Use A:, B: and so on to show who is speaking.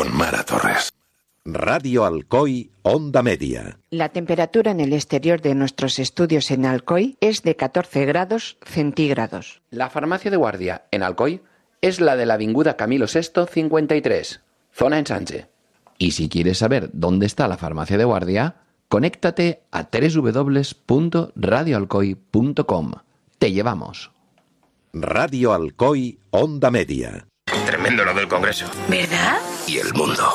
A: con Mara Torres.
B: Radio Alcoy, Onda Media.
C: La temperatura en el exterior de nuestros estudios en Alcoy es de 14 grados centígrados.
D: La farmacia de guardia en Alcoy es la de la Avinguda Camilo VI 53, zona Ensanche. Y si quieres saber dónde está la farmacia de guardia, conéctate a www.radioalcoy.com. Te llevamos.
B: Radio Alcoy, Onda Media.
A: Tremendo lo del Congreso.
E: ¿Verdad?
A: Y el mundo.